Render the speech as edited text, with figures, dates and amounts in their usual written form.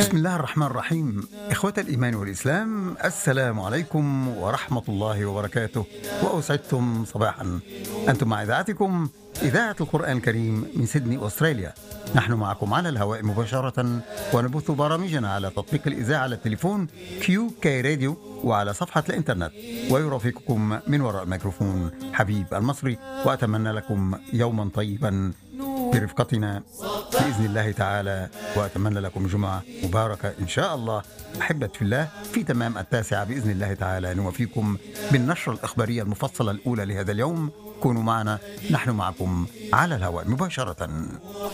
بسم الله الرحمن الرحيم. إخوة الإيمان والإسلام، السلام عليكم ورحمة الله وبركاته، وأسعدتم صباحا. أنتم مع إذاعتكم إذاعة القرآن الكريم من سيدني أستراليا. نحن معكم على الهواء مباشرة، ونبث برامجنا على تطبيق الإذاعة على التليفون QK راديو وعلى صفحة الإنترنت. ويرافقكم من وراء الميكروفون حبيب المصري، وأتمنى لكم يوما طيبا برفقتنا بإذن الله تعالى، وأتمنى لكم جمعة مباركة إن شاء الله. أحبة في الله، في تمام 9 بإذن الله تعالى نوفيكم بالنشرة الإخبارية المفصلة الأولى لهذا اليوم. كونوا معنا، نحن معكم على الهواء مباشرة.